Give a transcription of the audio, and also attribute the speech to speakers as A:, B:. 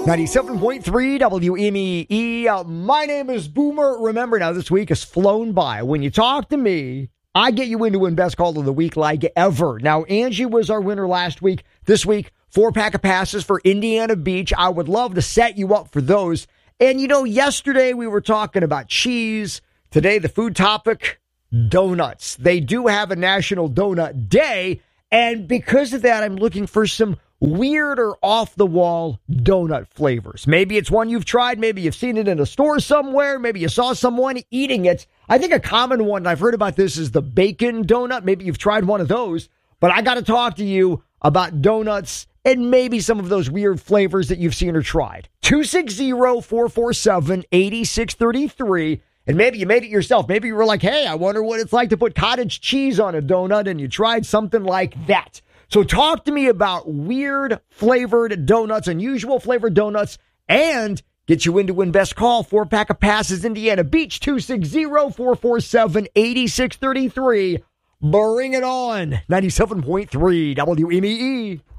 A: 97.3 WMEE. My name is Boomer. Remember now, this week has flown by. When you talk to me, I get you into Win Best Call of the Week like ever. Now, Angie was our winner last week. This week, 4-pack of passes for Indiana Beach. I would love to set you up for those. And, you know, yesterday we were talking about cheese. Today, the food topic, donuts. They do have a National Donut Day. And because of that, I'm looking for some weird or off-the-wall donut flavors. Maybe it's one you've tried. Maybe you've seen it in a store somewhere. Maybe you saw someone eating it. I think a common one, and I've heard about this, is the bacon donut. Maybe you've tried one of those. But I got to talk to you about donuts and maybe some of those weird flavors that you've seen or tried. 260-447-8633. And maybe you made it yourself. Maybe you were like, hey, I wonder what it's like to put cottage cheese on a donut, and you tried something like that. So talk to me about weird flavored donuts, unusual flavored donuts, and get you into Win Best Call, 4-pack of passes, Indiana Beach, 260-447-8633. Bring it on, 97.3 WMEE.